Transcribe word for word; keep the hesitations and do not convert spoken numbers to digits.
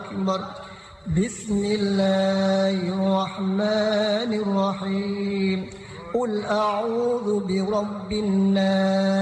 أكبر. بسم الله الرحمن الرحيم. قل أعوذ برب الناس